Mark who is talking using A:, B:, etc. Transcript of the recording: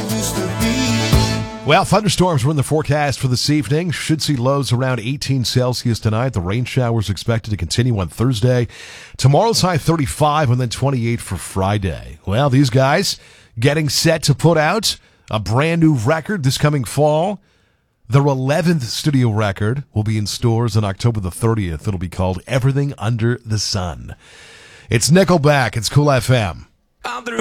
A: Well, thunderstorms were in the forecast for this evening. Should see lows around 18 Celsius tonight. The rain showers expected to continue on Thursday. Tomorrow's high 35 and then 28 for Friday. Well, these guys getting set to put out a brand new record this coming fall. Their 11th studio record will be in stores on October the 30th. It'll be called Everything Under the Sun. It's Nickelback. It's Cool FM.